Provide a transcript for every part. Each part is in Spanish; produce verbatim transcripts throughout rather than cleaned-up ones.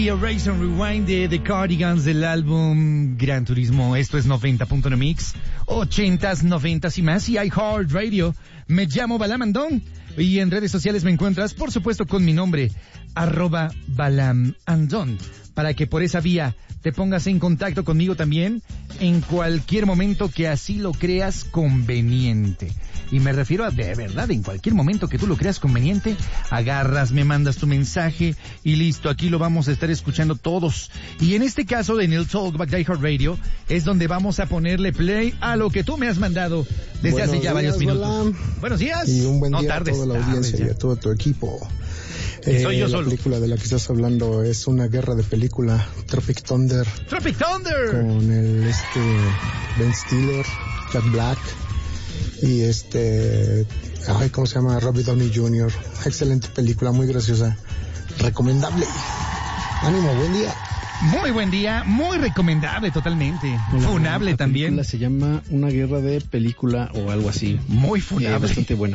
Erase and Rewind de The Cardigans del álbum Gran Turismo. Esto es noventa punto uno Mix, ochentas, noventas y más, y iHeartRadio. Me llamo Balam Andón y en redes sociales me encuentras, por supuesto, con mi nombre, arroba Balam Andón, para que por esa vía te pongas en contacto conmigo también en cualquier momento que así lo creas conveniente. Y me refiero a de verdad, en cualquier momento que tú lo creas conveniente, agarras, me mandas tu mensaje y listo, aquí lo vamos a estar escuchando todos. Y en este caso de Neil Talkback de iHeartRadio es donde vamos a ponerle play a lo que tú me has mandado desde Buenos hace ya días, varios minutos. Balam. Buenos días. Y un buen no día tardes, a toda la audiencia tardes, y a todo tu equipo. Eh, soy yo la solo. película de la que estás hablando es una guerra de película, Tropic Thunder. Tropic Thunder. Con el este Ben Stiller, Jack Black y este, ay, ¿cómo se llama? Robert Downey junior Excelente película, muy graciosa, recomendable. Ánimo, buen día. Muy buen día, muy recomendable totalmente. Una, funable la también. película se llama Una guerra de película o algo así. Muy funable. Eh, bastante buena.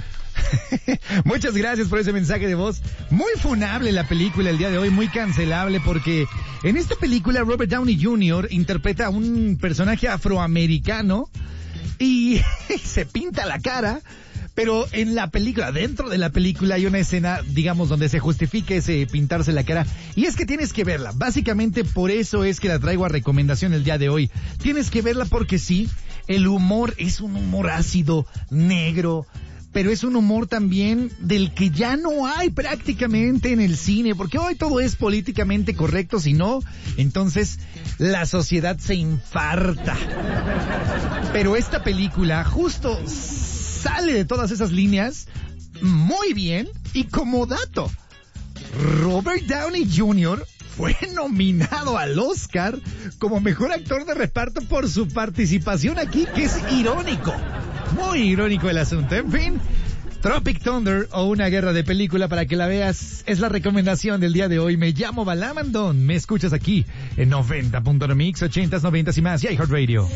Muchas gracias por ese mensaje de voz. Muy funable la película el día de hoy, muy cancelable, porque en esta película Robert Downey junior interpreta a un personaje afroamericano y se pinta la cara. Pero en la película, dentro de la película hay una escena, digamos, donde se justifique ese pintarse la cara. Y es que tienes que verla. Básicamente por eso es que la traigo a recomendación el día de hoy. Tienes que verla porque sí, el humor es un humor ácido, negro, pero es un humor también del que ya no hay prácticamente en el cine, porque hoy todo es políticamente correcto, si no, entonces la sociedad se infarta. Pero esta película justo sale de todas esas líneas muy bien. Y como dato, Robert Downey junior fue nominado al Oscar como mejor actor de reparto por su participación aquí, que es irónico, muy irónico el asunto. En fin, Tropic Thunder o Una guerra de película, para que la veas, es la recomendación del día de hoy. Me llamo Balam Andón, me escuchas aquí en noventa punto uno Mix, ochentas, noventas y más, y iHeartRadio.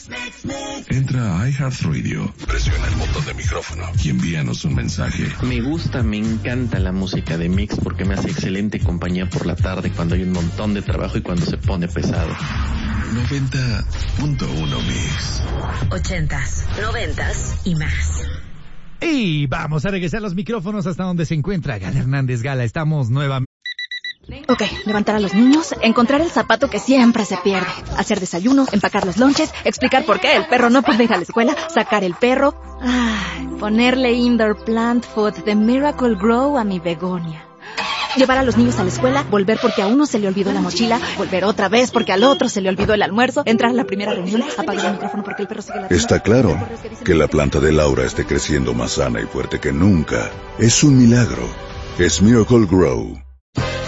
Entra a iHeartRadio, presiona el botón de micrófono y envíanos un mensaje. Me gusta, me encanta la música de Mix porque me hace excelente compañía por la tarde cuando hay un montón de trabajo y cuando se pone pesado. noventa punto uno Mix. Ochentas, noventas y más. Y vamos a regresar los micrófonos hasta donde se encuentra Gala Hernández. Gala, estamos nuevamente. Ok, levantar a los niños, encontrar el zapato que siempre se pierde, hacer desayuno, empacar los lonches, explicar por qué el perro no puede ir a la escuela, sacar el perro, ay, ponerle indoor plant food de Miracle Grow a mi begonia. Llevar a los niños a la escuela, volver porque a uno se le olvidó la mochila, volver otra vez porque al otro se le olvidó el almuerzo, entrar a la primera reunión, apagar el micrófono porque el perro sigue la... Está claro que la planta de Laura esté creciendo más sana y fuerte que nunca. Es un milagro. Es Miracle Grow.